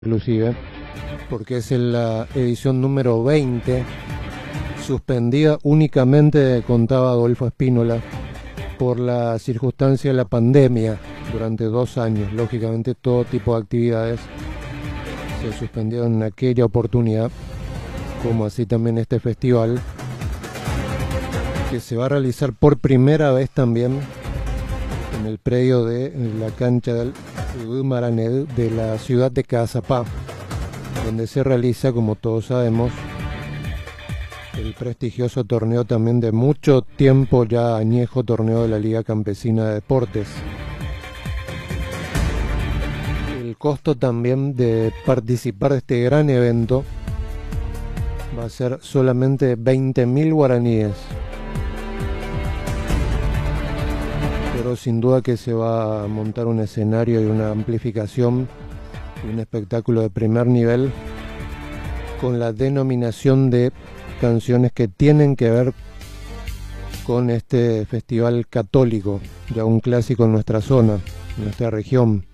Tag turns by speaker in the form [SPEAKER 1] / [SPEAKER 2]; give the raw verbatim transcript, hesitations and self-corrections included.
[SPEAKER 1] inclusive, porque es en la edición número veinte, suspendida únicamente, contaba Adolfo Espínola, por la circunstancia de la pandemia durante dos años. Lógicamente todo tipo de actividades se suspendieron en aquella oportunidad, como así también este festival, que se va a realizar por primera vez también en el predio de la cancha del Guimarães de la ciudad de Caazapá, donde se realiza, como todos sabemos, el prestigioso torneo también de mucho tiempo ya añejo, torneo de la Liga Campesina de Deportes. El costo también de participar de este gran evento va a ser solamente veinte mil guaraníes, pero sin duda que se va a montar un escenario y una amplificación y un espectáculo de primer nivel, con la denominación de canciones que tienen que ver con este festival católico, ya un clásico en nuestra zona, en nuestra región.